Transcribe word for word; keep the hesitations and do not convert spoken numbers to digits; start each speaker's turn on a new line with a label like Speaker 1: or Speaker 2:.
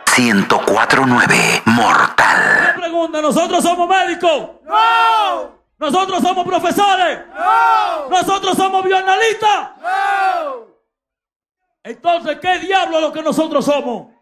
Speaker 1: ciento cuatro punto nueve Mortal.
Speaker 2: Me pregunta, ¿nosotros somos médicos?
Speaker 3: ¡No!
Speaker 2: ¿Nosotros somos profesores?
Speaker 3: ¡No!
Speaker 2: ¿Nosotros somos bioanalistas?
Speaker 3: ¡No!
Speaker 2: Entonces, ¿qué diablo es lo que nosotros somos?